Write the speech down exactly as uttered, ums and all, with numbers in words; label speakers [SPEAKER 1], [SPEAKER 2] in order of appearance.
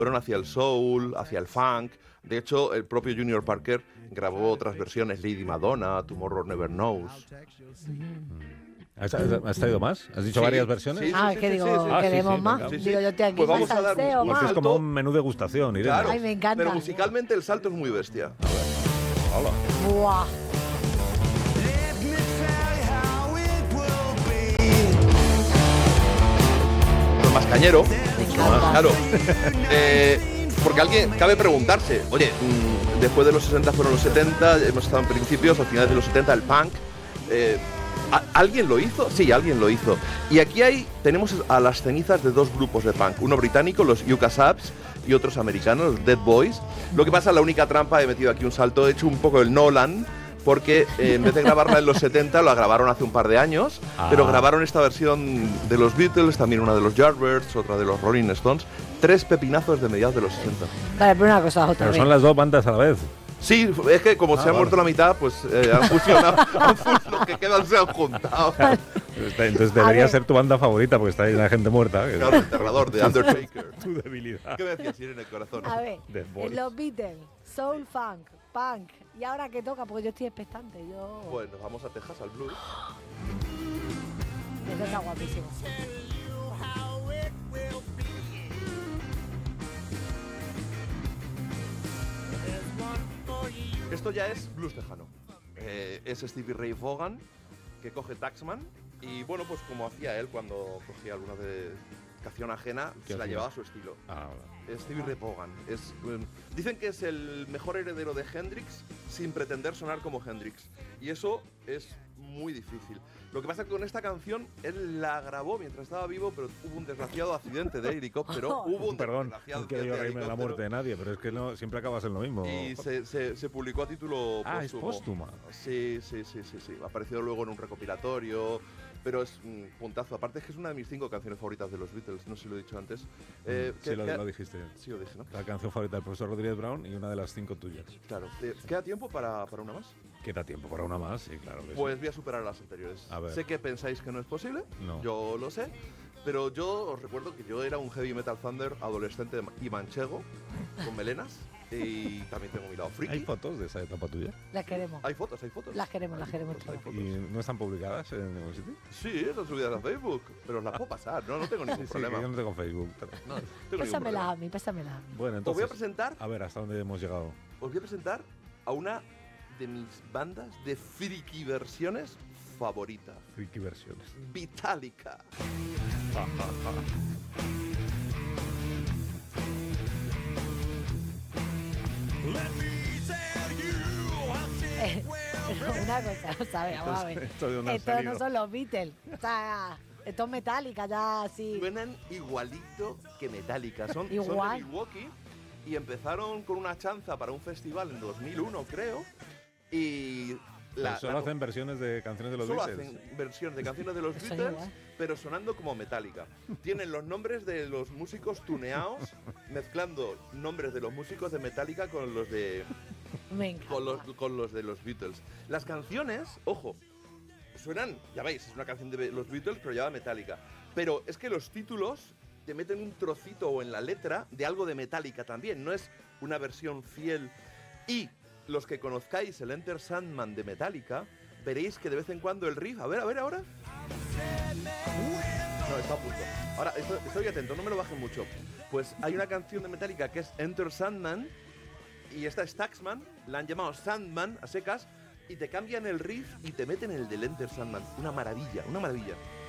[SPEAKER 1] fueron hacia el soul, hacia el funk. De hecho, el propio Junior Parker grabó otras versiones, Lady Madonna, Tomorrow Never Knows.
[SPEAKER 2] ¿Has, has traído más? ¿Has dicho
[SPEAKER 1] Sí,
[SPEAKER 2] varias versiones?
[SPEAKER 1] sí,
[SPEAKER 3] Ah,
[SPEAKER 1] sí,
[SPEAKER 3] que
[SPEAKER 1] sí,
[SPEAKER 3] digo,
[SPEAKER 1] sí, sí.
[SPEAKER 2] Ah, sí,
[SPEAKER 3] queremos
[SPEAKER 2] sí,
[SPEAKER 3] más.
[SPEAKER 2] venga.
[SPEAKER 1] Sí, sí.
[SPEAKER 3] Digo, yo estoy aquí
[SPEAKER 1] Pues
[SPEAKER 3] más
[SPEAKER 1] vamos a dar un-
[SPEAKER 3] salseo,
[SPEAKER 1] un
[SPEAKER 2] Porque es
[SPEAKER 3] más.
[SPEAKER 2] como un menú degustación, Irene.
[SPEAKER 1] Claro,
[SPEAKER 3] Ay, me encanta.
[SPEAKER 1] pero musicalmente el salto es muy bestia.
[SPEAKER 2] Hola.
[SPEAKER 3] Buah.
[SPEAKER 1] Es más cañero.
[SPEAKER 3] Me encanta.
[SPEAKER 1] Claro. Eh, porque alguien cabe preguntarse, oye, mmm, después de los sesenta fueron los setenta, hemos estado en principios, a finales de los setenta, el punk. Eh, ¿a- ¿Alguien lo hizo? Sí, alguien lo hizo. Y aquí hay, tenemos a las cenizas de dos grupos de punk. Uno británico, los Yucca Subs, y otros americanos, los Dead Boys. Lo que pasa, la única trampa, he metido aquí un salto, he hecho un poco el Nolan, porque eh, en vez de grabarla en los setenta, la grabaron hace un par de años,
[SPEAKER 2] Ah.
[SPEAKER 1] pero grabaron esta versión de los Beatles, también una de los Yardbirds, otra de los Rolling Stones, tres pepinazos de mediados de los sesenta.
[SPEAKER 3] Vale, pero una cosa, otra
[SPEAKER 2] Pero
[SPEAKER 3] vez.
[SPEAKER 2] son las dos bandas a la vez.
[SPEAKER 1] Sí, es que como
[SPEAKER 2] Ah,
[SPEAKER 1] se ha
[SPEAKER 2] vale.
[SPEAKER 1] muerto la mitad, pues eh, han fusionado, han fu- los que quedan se han juntado.
[SPEAKER 2] Entonces
[SPEAKER 3] A
[SPEAKER 2] debería
[SPEAKER 3] ver.
[SPEAKER 2] ser tu banda favorita porque está llena de gente muerta. que-
[SPEAKER 1] Claro, el enterrador de Undertaker.
[SPEAKER 2] Tu debilidad.
[SPEAKER 1] ¿Qué me decías, Irene, el corazón?
[SPEAKER 3] A ver,
[SPEAKER 2] Dead Boys.
[SPEAKER 3] en los Beatles, soul, funk, punk. ¿Y ahora qué toca? Porque yo estoy expectante. Yo...
[SPEAKER 1] Pues nos vamos a Texas, al blues.
[SPEAKER 3] Eso está guapísimo.
[SPEAKER 1] Esto ya es blues tejano. Eh, es Stevie Ray Vaughan, que coge Taxman, y bueno, pues como hacía él cuando cogía alguna de canción ajena,
[SPEAKER 2] ¿Qué
[SPEAKER 1] se la
[SPEAKER 2] hacía?
[SPEAKER 1] llevaba a su estilo.
[SPEAKER 2] Ah, vale.
[SPEAKER 1] Stevie Ray Vaughan. Es, um, dicen que es el mejor heredero de Hendrix sin pretender sonar como Hendrix. Y eso es muy difícil. Lo que pasa es que con esta canción él la grabó mientras estaba vivo, pero hubo un desgraciado accidente de helicóptero. Hubo un
[SPEAKER 2] Perdón,
[SPEAKER 1] desgraciado
[SPEAKER 2] no quiero yo
[SPEAKER 1] accidente de
[SPEAKER 2] reírme de la
[SPEAKER 1] helicóptero.
[SPEAKER 2] muerte de nadie, pero es que no, siempre acabas en lo mismo.
[SPEAKER 1] Y se, se, se publicó a título
[SPEAKER 2] Ah, es
[SPEAKER 1] póstumo.
[SPEAKER 2] póstuma.
[SPEAKER 1] Sí, sí, sí, sí, sí. Ha aparecido luego en un recopilatorio, pero es un puntazo. Aparte es que es una de mis cinco canciones favoritas de los Beatles, no sé si lo he dicho antes. Eh,
[SPEAKER 2] sí,
[SPEAKER 1] ¿qué-
[SPEAKER 2] lo,
[SPEAKER 1] qué-
[SPEAKER 2] lo dijiste.
[SPEAKER 1] Sí, lo dije, ¿no?
[SPEAKER 2] La canción favorita del profesor Rodríguez Brown y una de las cinco tuyas.
[SPEAKER 1] Claro. Eh, ¿Queda tiempo para, para una más?
[SPEAKER 2] ¿Queda tiempo para una más? Sí, claro que sí.
[SPEAKER 1] Pues voy a superar a las anteriores.
[SPEAKER 2] A ver.
[SPEAKER 1] Sé que pensáis que no es posible,
[SPEAKER 2] No.
[SPEAKER 1] yo lo sé, pero yo os recuerdo que yo era un heavy metal thunder adolescente y manchego, con melenas, y también tengo mi lado friki.
[SPEAKER 2] ¿Hay fotos de esa etapa tuya?
[SPEAKER 3] Las queremos.
[SPEAKER 1] Hay fotos, hay fotos.
[SPEAKER 3] Las queremos, las queremos
[SPEAKER 1] Pues hay
[SPEAKER 3] todas.
[SPEAKER 1] fotos.
[SPEAKER 2] ¿Y no están publicadas en ningún sitio?
[SPEAKER 1] Sí, están subidas a Facebook, pero os las puedo pasar, no, no tengo ningún
[SPEAKER 2] Sí,
[SPEAKER 1] problema.
[SPEAKER 2] que yo no tengo Facebook. pero-
[SPEAKER 1] No, tengo ningún
[SPEAKER 3] Pásamelas a
[SPEAKER 1] problema.
[SPEAKER 3] mí, pásamelas a mí.
[SPEAKER 2] Bueno,
[SPEAKER 1] Os voy a
[SPEAKER 2] entonces,
[SPEAKER 1] presentar,
[SPEAKER 2] a ver, ¿hasta dónde hemos llegado?
[SPEAKER 1] os voy a presentar a una de mis bandas de friki versiones favorita,
[SPEAKER 2] Friki versiones.
[SPEAKER 1] Metallica.
[SPEAKER 3] Eh, pero una cosa, ¿sabes? Vamos a ver.
[SPEAKER 2] ¿Esto de dónde ha
[SPEAKER 3] Estos
[SPEAKER 2] salido?
[SPEAKER 3] no son los Beatles. O sea, esto es Metallica, ya así.
[SPEAKER 1] Suenan igualito que Metallica. Son, son de
[SPEAKER 3] Igual.
[SPEAKER 1] Milwaukee y empezaron con una chanza para un festival en dos mil uno, creo. Y
[SPEAKER 2] Pero solo hacen versiones de canciones de los
[SPEAKER 1] solo
[SPEAKER 2] Beatles.
[SPEAKER 1] hacen versiones de canciones de los
[SPEAKER 3] Eso
[SPEAKER 1] Beatles,
[SPEAKER 3] igual.
[SPEAKER 1] pero sonando como Metallica. Tienen los nombres de los músicos tuneados, mezclando nombres de los músicos de Metallica con los de
[SPEAKER 3] Me encanta.
[SPEAKER 1] con los, con los de los Beatles. Las canciones, ojo, suenan, ya veis, es una canción de los Beatles, pero ya va Metallica. Pero es que los títulos te meten un trocito o en la letra de algo de Metallica también, no es una versión fiel. Y los que conozcáis el Enter Sandman de Metallica, veréis que de vez en cuando el riff, a ver, a ver ahora. No, está a punto. Ahora, esto- estoy atento, no me lo bajen mucho. Pues hay una canción de Metallica que es Enter Sandman, y esta es Taxman, la han llamado Sandman a secas, y te cambian el riff y te meten el del Enter Sandman. Una maravilla, una maravilla.